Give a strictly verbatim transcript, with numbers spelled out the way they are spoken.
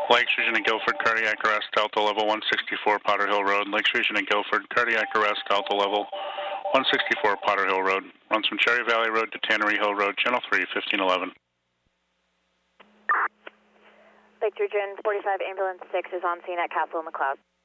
Lakes Region and Guilford, cardiac arrest, Delta level one sixty-four, Potter Hill Road. Lakes Region and Guilford, cardiac arrest, Delta level one sixty-four, Potter Hill Road. Runs from Cherry Valley Road to Tannery Hill Road, Channel three, fifteen eleven. Lakes Region forty-five, Ambulance six is on scene at Castle in the Cloud.